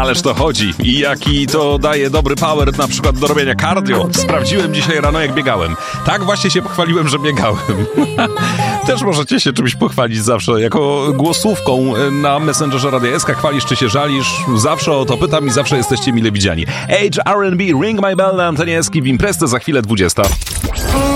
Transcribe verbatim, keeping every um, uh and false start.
Ależ to chodzi. I jaki to daje dobry power na przykład do robienia cardio. Sprawdziłem dzisiaj rano, jak biegałem. Tak właśnie się pochwaliłem, że biegałem. Też możecie się czymś pochwalić zawsze. Jako głosówką na Messengerze Radia S K chwalisz czy się żalisz. Zawsze o to pytam i zawsze jesteście mile widziani. Age R and B, Ring My Bell na antenie Eski w Imprezce za chwilę dwudziesta.